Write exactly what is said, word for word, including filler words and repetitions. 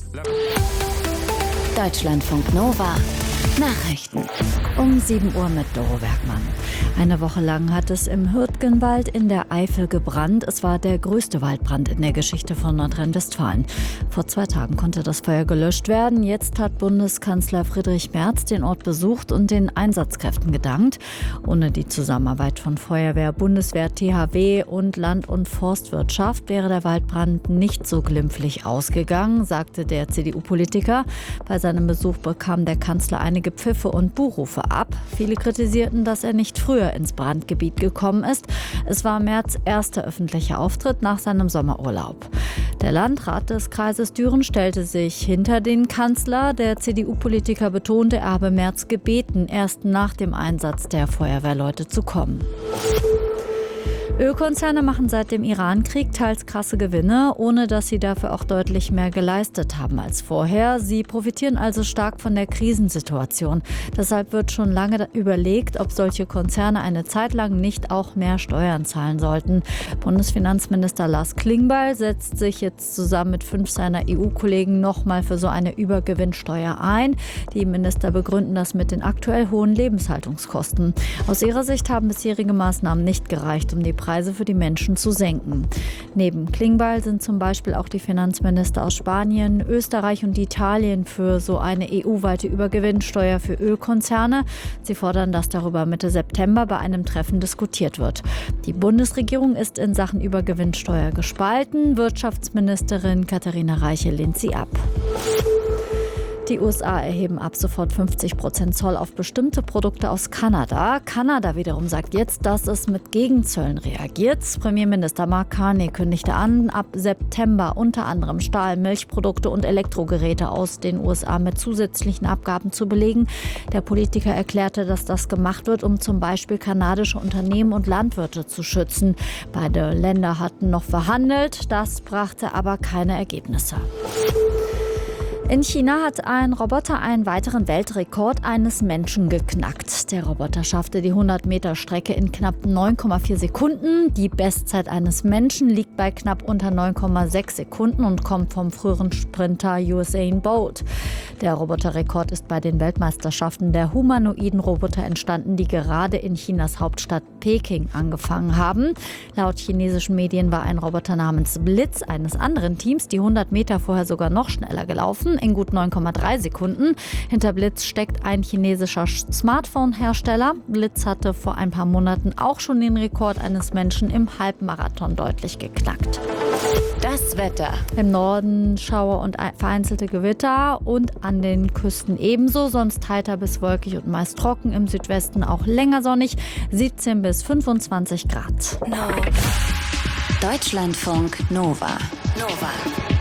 Deutschlandfunk Nova. Nachrichten um sieben Uhr mit Doro Bergmann. Eine Woche lang hat es im Hürtgenwald in der Eifel gebrannt. Es war der größte Waldbrand in der Geschichte von Nordrhein-Westfalen. Vor zwei Tagen konnte das Feuer gelöscht werden. Jetzt hat Bundeskanzler Friedrich Merz den Ort besucht und den Einsatzkräften gedankt. Ohne die Zusammenarbeit von Feuerwehr, Bundeswehr, T H W und Land- und Forstwirtschaft wäre der Waldbrand nicht so glimpflich ausgegangen, sagte der C D U-Politiker. Bei seinem Besuch bekam der Kanzler einige Pfiffe und Buhrufe ab. Viele kritisierten, dass er nicht früher ins Brandgebiet gekommen ist. Es war Merz' erster öffentlicher Auftritt nach seinem Sommerurlaub. Der Landrat des Kreises Düren stellte sich hinter den Kanzler. Der C D U-Politiker betonte, er habe Merz gebeten, erst nach dem Einsatz der Feuerwehrleute zu kommen. Ölkonzerne machen seit dem Iran-Krieg teils krasse Gewinne, ohne dass sie dafür auch deutlich mehr geleistet haben als vorher. Sie profitieren also stark von der Krisensituation. Deshalb wird schon lange überlegt, ob solche Konzerne eine Zeit lang nicht auch mehr Steuern zahlen sollten. Bundesfinanzminister Lars Klingbeil setzt sich jetzt zusammen mit fünf seiner E U-Kollegen nochmal für so eine Übergewinnsteuer ein. Die Minister begründen das mit den aktuell hohen Lebenshaltungskosten. Aus ihrer Sicht haben bisherige Maßnahmen nicht gereicht, um die Preise für die Menschen zu senken. Neben Klingbeil sind zum Beispiel auch die Finanzminister aus Spanien, Österreich und Italien für so eine E U-weite Übergewinnsteuer für Ölkonzerne. Sie fordern, dass darüber Mitte September bei einem Treffen diskutiert wird. Die Bundesregierung ist in Sachen Übergewinnsteuer gespalten. Wirtschaftsministerin Katharina Reiche lehnt sie ab. Die U S A erheben ab sofort fünfzig Prozent Zoll auf bestimmte Produkte aus Kanada. Kanada wiederum sagt jetzt, dass es mit Gegenzöllen reagiert. Premierminister Mark Carney kündigte an, ab September unter anderem Stahl, Milchprodukte und Elektrogeräte aus den U S A mit zusätzlichen Abgaben zu belegen. Der Politiker erklärte, dass das gemacht wird, um zum Beispiel kanadische Unternehmen und Landwirte zu schützen. Beide Länder hatten noch verhandelt, das brachte aber keine Ergebnisse. In China hat ein Roboter einen weiteren Weltrekord eines Menschen geknackt. Der Roboter schaffte die hundert Meter Strecke in knapp neun Komma vier Sekunden. Die Bestzeit eines Menschen liegt bei knapp unter neun Komma sechs Sekunden und kommt vom früheren Sprinter Usain Bolt. Der Roboterrekord ist bei den Weltmeisterschaften der humanoiden Roboter entstanden, die gerade in Chinas Hauptstadt Peking angefangen haben. Laut chinesischen Medien war ein Roboter namens Blitz eines anderen Teams die hundert Meter vorher sogar noch schneller gelaufen, in gut neun Komma drei Sekunden. Hinter Blitz steckt ein chinesischer Smartphone-Hersteller. Blitz hatte vor ein paar Monaten auch schon den Rekord eines Menschen im Halbmarathon deutlich geknackt. Das Wetter. Im Norden Schauer und vereinzelte Gewitter und an den Küsten ebenso, sonst heiter bis wolkig und meist trocken. Im Südwesten auch länger sonnig, siebzehn bis fünfundzwanzig Grad. No. Deutschlandfunk Nova. Nova.